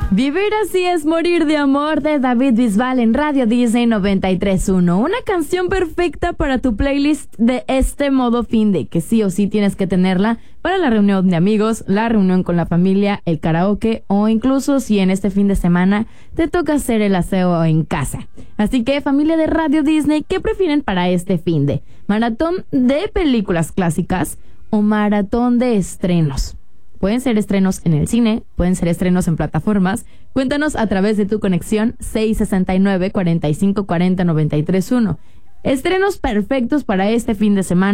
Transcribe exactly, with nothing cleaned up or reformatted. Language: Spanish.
Vivir así es morir de amor, de David Bisbal en Radio Disney noventa y tres punto uno. Una canción perfecta para tu playlist de este modo fin de que sí o sí tienes que tenerla para la reunión de amigos, la reunión con la familia, el karaoke o incluso si en este fin de semana te toca hacer el aseo en casa. Así que, familia de Radio Disney, ¿qué prefieren para este fin de? ¿Maratón de películas clásicas o maratón de estrenos? Pueden ser estrenos en el cine, pueden ser estrenos en plataformas. Cuéntanos a través de tu conexión seis sesenta y nueve, cuarenta y cinco cuarenta, noventa y tres uno. Estrenos perfectos para este fin de semana.